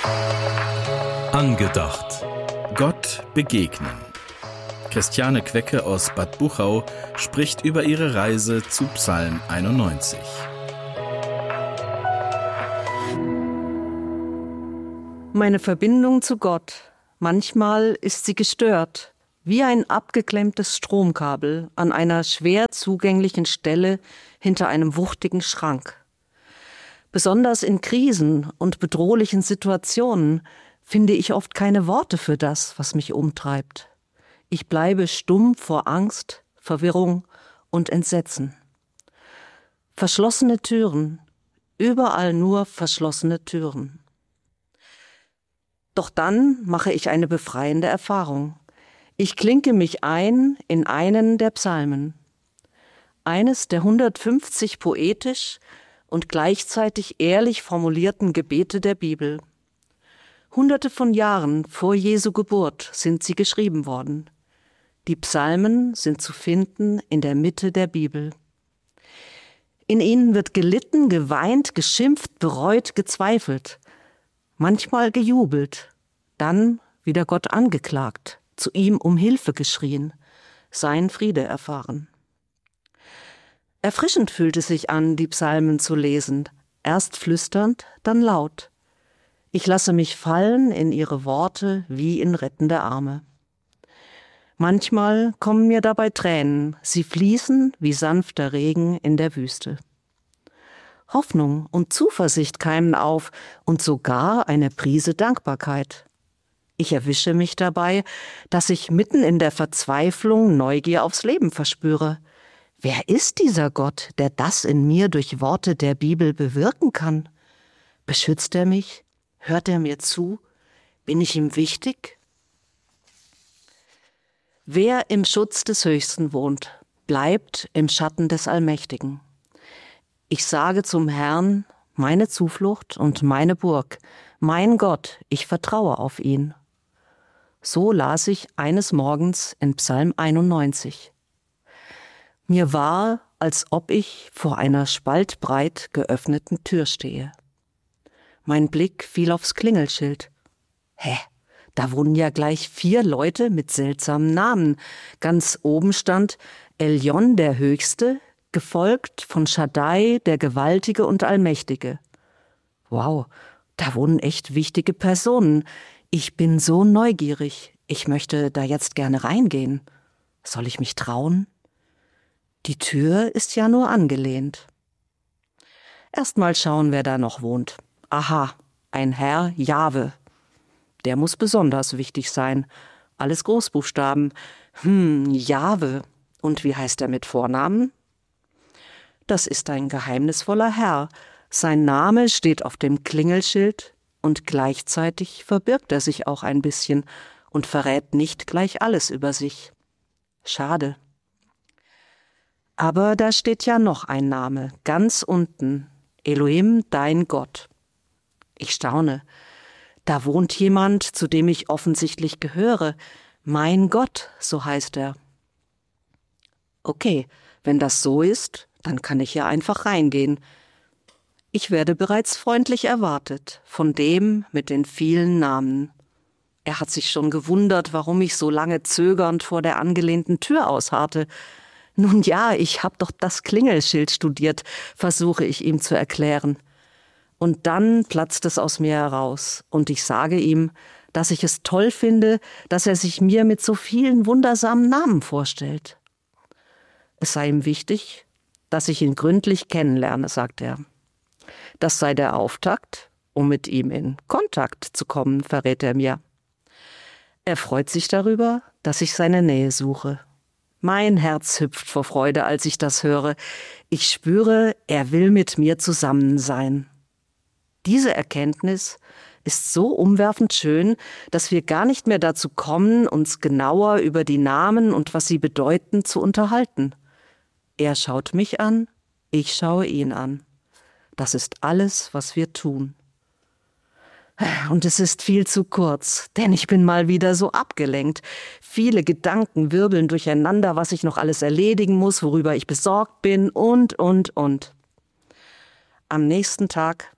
Angedacht. Gott begegnen. Christiane Quecke aus Bad Buchau spricht über ihre Reise zu Psalm 91. Meine Verbindung zu Gott. Manchmal ist sie gestört, wie ein abgeklemmtes Stromkabel an einer schwer zugänglichen Stelle hinter einem wuchtigen Schrank. Besonders in Krisen und bedrohlichen Situationen finde ich oft keine Worte für das, was mich umtreibt. Ich bleibe stumm vor Angst, Verwirrung und Entsetzen. Verschlossene Türen, überall nur verschlossene Türen. Doch dann mache ich eine befreiende Erfahrung. Ich klinke mich ein in einen der Psalmen. Eines der 150 poetisch und gleichzeitig ehrlich formulierten Gebete der Bibel. Hunderte von Jahren vor Jesu Geburt sind sie geschrieben worden. Die Psalmen sind zu finden in der Mitte der Bibel. In ihnen wird gelitten, geweint, geschimpft, bereut, gezweifelt, manchmal gejubelt, dann wieder Gott angeklagt, zu ihm um Hilfe geschrien, seinen Friede erfahren. Erfrischend fühlt es sich an, die Psalmen zu lesen, erst flüsternd, dann laut. Ich lasse mich fallen in ihre Worte wie in rettende Arme. Manchmal kommen mir dabei Tränen, sie fließen wie sanfter Regen in der Wüste. Hoffnung und Zuversicht keimen auf und sogar eine Prise Dankbarkeit. Ich erwische mich dabei, dass ich mitten in der Verzweiflung Neugier aufs Leben verspüre. Wer ist dieser Gott, der das in mir durch Worte der Bibel bewirken kann? Beschützt er mich? Hört er mir zu? Bin ich ihm wichtig? Wer im Schutz des Höchsten wohnt, bleibt im Schatten des Allmächtigen. Ich sage zum Herrn, meine Zuflucht und meine Burg, mein Gott, ich vertraue auf ihn. So las ich eines Morgens in Psalm 91. Mir war, als ob ich vor einer spaltbreit geöffneten Tür stehe. Mein Blick fiel aufs Klingelschild. Da wohnen ja gleich 4 Leute mit seltsamen Namen. Ganz oben stand Elyon der Höchste, gefolgt von Shaddai, der Gewaltige und Allmächtige. Wow, da wohnen echt wichtige Personen. Ich bin so neugierig. Ich möchte da jetzt gerne reingehen. Soll ich mich trauen? Die Tür ist ja nur angelehnt. Erst mal schauen, wer da noch wohnt. Aha, ein Herr Jahwe. Der muss besonders wichtig sein. Alles Großbuchstaben. Jahwe. Und wie heißt er mit Vornamen? Das ist ein geheimnisvoller Herr. Sein Name steht auf dem Klingelschild und gleichzeitig verbirgt er sich auch ein bisschen und verrät nicht gleich alles über sich. Schade. Aber da steht ja noch ein Name, ganz unten. Elohim, dein Gott. Ich staune. Da wohnt jemand, zu dem ich offensichtlich gehöre. Mein Gott, so heißt er. Okay, wenn das so ist, dann kann ich ja einfach reingehen. Ich werde bereits freundlich erwartet, von dem mit den vielen Namen. Er hat sich schon gewundert, warum ich so lange zögernd vor der angelehnten Tür ausharrte. Nun ja, ich habe doch das Klingelschild studiert, versuche ich ihm zu erklären. Und dann platzt es aus mir heraus und ich sage ihm, dass ich es toll finde, dass er sich mir mit so vielen wundersamen Namen vorstellt. Es sei ihm wichtig, dass ich ihn gründlich kennenlerne, sagt er. Das sei der Auftakt, um mit ihm in Kontakt zu kommen, verrät er mir. Er freut sich darüber, dass ich seine Nähe suche. Mein Herz hüpft vor Freude, als ich das höre. Ich spüre, er will mit mir zusammen sein. Diese Erkenntnis ist so umwerfend schön, dass wir gar nicht mehr dazu kommen, uns genauer über die Namen und was sie bedeuten zu unterhalten. Er schaut mich an, ich schaue ihn an. Das ist alles, was wir tun. Und es ist viel zu kurz, denn ich bin mal wieder so abgelenkt. Viele Gedanken wirbeln durcheinander, was ich noch alles erledigen muss, worüber ich besorgt bin und. Am nächsten Tag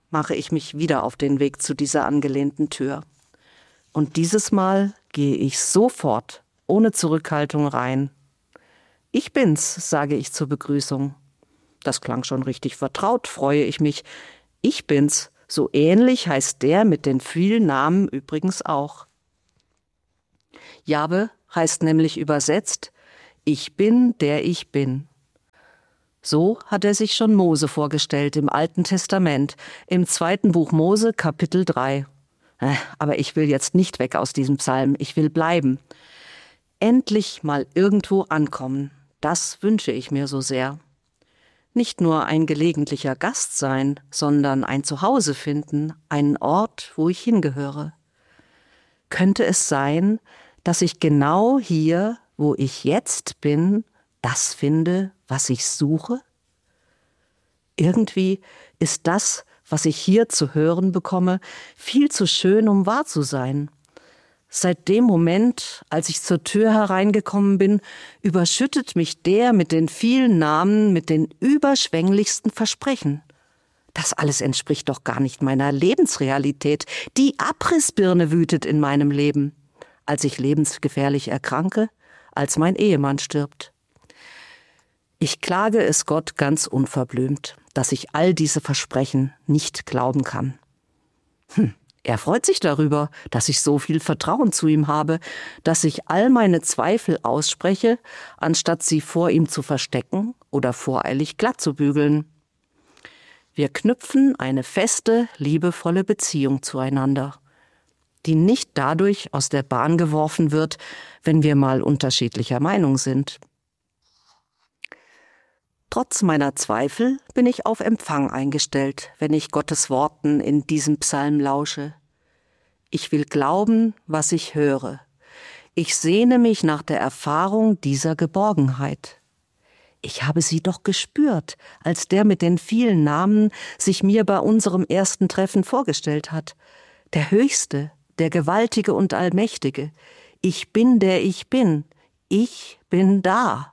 mache ich mich wieder auf den Weg zu dieser angelehnten Tür. Und dieses Mal gehe ich sofort, ohne Zurückhaltung rein. »Ich bin's«, sage ich zur Begrüßung. Das klang schon richtig vertraut, freue ich mich. »Ich bin's«, so ähnlich heißt der mit den vielen Namen übrigens auch. Jahwe heißt nämlich übersetzt, »Ich bin, der ich bin«. So hat er sich schon Mose vorgestellt im Alten Testament, im 2. Buch Mose, Kapitel 3. Aber ich will jetzt nicht weg aus diesem Psalm, ich will bleiben. Endlich mal irgendwo ankommen, das wünsche ich mir so sehr. Nicht nur ein gelegentlicher Gast sein, sondern ein Zuhause finden, einen Ort, wo ich hingehöre. Könnte es sein, dass ich genau hier, wo ich jetzt bin, das finde, was ich suche? Irgendwie ist das, was ich hier zu hören bekomme, viel zu schön, um wahr zu sein. Seit dem Moment, als ich zur Tür hereingekommen bin, überschüttet mich der mit den vielen Namen, mit den überschwänglichsten Versprechen. Das alles entspricht doch gar nicht meiner Lebensrealität. Die Abrissbirne wütet in meinem Leben, als ich lebensgefährlich erkranke, als mein Ehemann stirbt. Ich klage es Gott ganz unverblümt, dass ich all diese Versprechen nicht glauben kann. Er freut sich darüber, dass ich so viel Vertrauen zu ihm habe, dass ich all meine Zweifel ausspreche, anstatt sie vor ihm zu verstecken oder voreilig glatt zu bügeln. Wir knüpfen eine feste, liebevolle Beziehung zueinander, die nicht dadurch aus der Bahn geworfen wird, wenn wir mal unterschiedlicher Meinung sind. Trotz meiner Zweifel bin ich auf Empfang eingestellt, wenn ich Gottes Worten in diesem Psalm lausche. Ich will glauben, was ich höre. Ich sehne mich nach der Erfahrung dieser Geborgenheit. Ich habe sie doch gespürt, als der mit den vielen Namen sich mir bei unserem ersten Treffen vorgestellt hat. Der Höchste, der Gewaltige und Allmächtige. Ich bin, der ich bin. Ich bin da.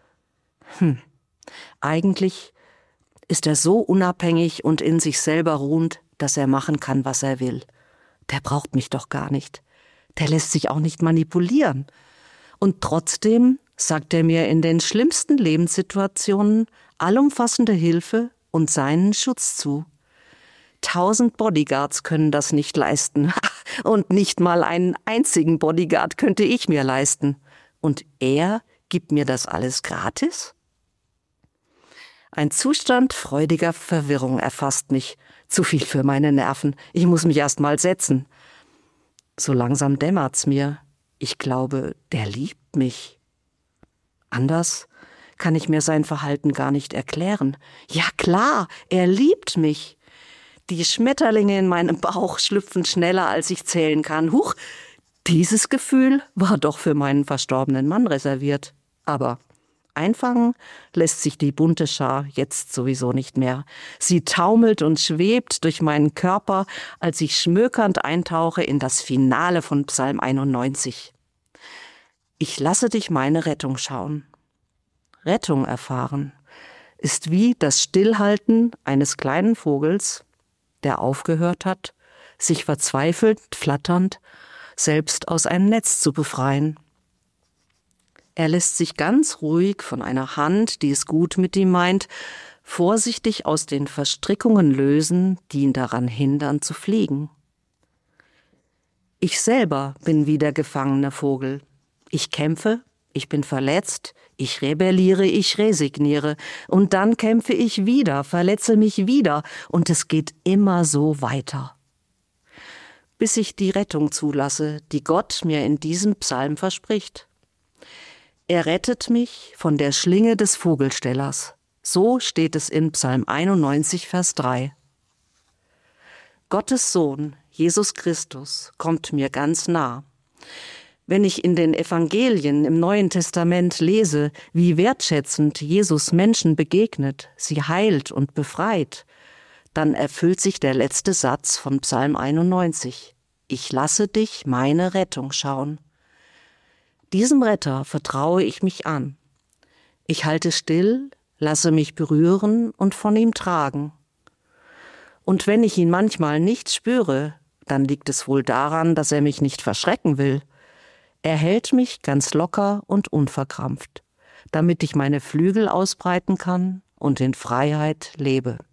Eigentlich ist er so unabhängig und in sich selber ruhend, dass er machen kann, was er will. Der braucht mich doch gar nicht. Der lässt sich auch nicht manipulieren. Und trotzdem sagt er mir in den schlimmsten Lebenssituationen allumfassende Hilfe und seinen Schutz zu. 1000 Bodyguards können das nicht leisten. Und nicht mal einen einzigen Bodyguard könnte ich mir leisten. Und er gibt mir das alles gratis? Ein Zustand freudiger Verwirrung erfasst mich. Zu viel für meine Nerven. Ich muss mich erst mal setzen. So langsam dämmert's mir. Ich glaube, der liebt mich. Anders kann ich mir sein Verhalten gar nicht erklären. Ja klar, er liebt mich. Die Schmetterlinge in meinem Bauch schlüpfen schneller, als ich zählen kann. Huch, dieses Gefühl war doch für meinen verstorbenen Mann reserviert. Aber einfangen lässt sich die bunte Schar jetzt sowieso nicht mehr. Sie taumelt und schwebt durch meinen Körper, als ich schmökernd eintauche in das Finale von Psalm 91. Ich lasse dich meine Rettung schauen. Rettung erfahren ist wie das Stillhalten eines kleinen Vogels, der aufgehört hat, sich verzweifelt, flatternd, selbst aus einem Netz zu befreien. Er lässt sich ganz ruhig von einer Hand, die es gut mit ihm meint, vorsichtig aus den Verstrickungen lösen, die ihn daran hindern zu fliegen. Ich selber bin wie der gefangene Vogel. Ich kämpfe, ich bin verletzt, ich rebelliere, ich resigniere, und dann kämpfe ich wieder, verletze mich wieder, und es geht immer so weiter. Bis ich die Rettung zulasse, die Gott mir in diesem Psalm verspricht. Er rettet mich von der Schlinge des Vogelstellers. So steht es in Psalm 91, Vers 3. Gottes Sohn, Jesus Christus, kommt mir ganz nah. Wenn ich in den Evangelien im Neuen Testament lese, wie wertschätzend Jesus Menschen begegnet, sie heilt und befreit, dann erfüllt sich der letzte Satz von Psalm 91. Ich lasse dich meine Rettung schauen. Diesem Retter vertraue ich mich an. Ich halte still, lasse mich berühren und von ihm tragen. Und wenn ich ihn manchmal nicht spüre, dann liegt es wohl daran, dass er mich nicht verschrecken will. Er hält mich ganz locker und unverkrampft, damit ich meine Flügel ausbreiten kann und in Freiheit lebe.